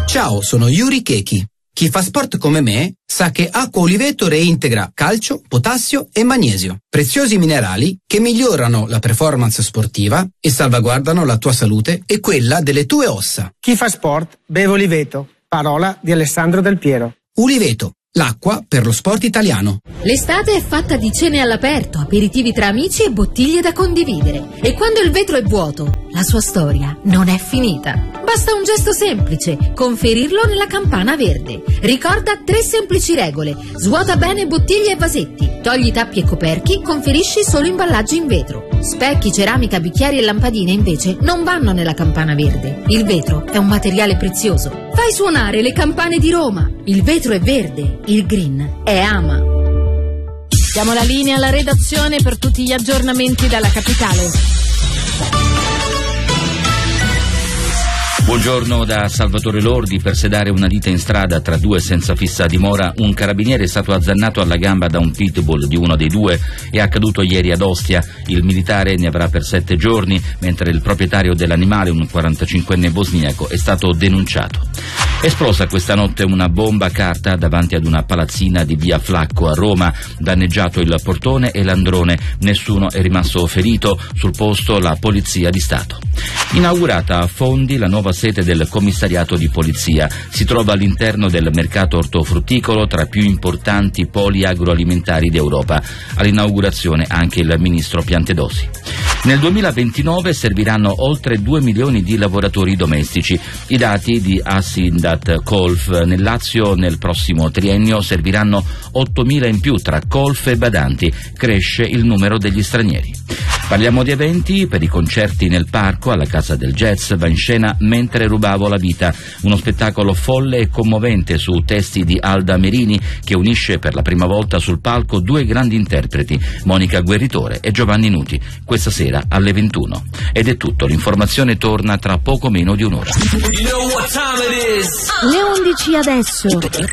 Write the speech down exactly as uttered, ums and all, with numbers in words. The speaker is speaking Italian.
Ciao, sono Yuri Keki. Chi fa sport come me sa che Acqua Oliveto reintegra calcio, potassio e magnesio, preziosi minerali che migliorano la performance sportiva e salvaguardano la tua salute e quella delle tue ossa. Chi fa sport beve Oliveto. Parola di Alessandro Del Piero. Oliveto, l'acqua per lo sport italiano. L'estate è fatta di cene all'aperto, aperitivi tra amici e bottiglie da condividere. E quando il vetro è vuoto, la sua storia non è finita. Basta un gesto semplice, conferirlo nella campana verde. Ricorda tre semplici regole: svuota bene bottiglie e vasetti, togli tappi e coperchi, conferisci solo imballaggi in vetro. Specchi, ceramica, bicchieri e lampadine invece non vanno nella campana verde. Il vetro è un materiale prezioso. Fai suonare le campane di Roma. Il vetro è verde, il green è ama. Diamo la linea alla redazione per tutti gli aggiornamenti dalla capitale. Buongiorno da Salvatore Lordi. Per sedare una lite in strada tra due senza fissa dimora, un carabiniere è stato azzannato alla gamba da un pitbull di uno dei due. È accaduto ieri ad Ostia. Il militare ne avrà per sette giorni, mentre il proprietario dell'animale, un quarantacinquenne bosniaco, è stato denunciato. Esplosa questa notte una bomba a carta davanti ad una palazzina di via Flacco a Roma. Danneggiato il portone e l'androne. Nessuno è rimasto ferito. Sul posto la Polizia di Stato. Inaugurata a Fondi la nuova sede del commissariato di polizia. Si trova all'interno del mercato ortofrutticolo, tra i più importanti poli agroalimentari d'Europa. All'inaugurazione anche il ministro Piantedosi. Nel duemilaventinove serviranno oltre due milioni di lavoratori domestici. I dati di Asindat Colf. Nel Lazio nel prossimo triennio serviranno ottomila in più tra colf e badanti. Cresce il numero degli stranieri. Parliamo di eventi. Per i concerti nel parco alla Casa del Jazz va in scena Mentre rubavo la vita, uno spettacolo folle e commovente su testi di Alda Merini che unisce per la prima volta sul palco due grandi interpreti, Monica Guerritore e Giovanni Nuti, questa sera alle ventuno. Ed è tutto, l'informazione torna tra poco meno di un'ora. Le undici adesso.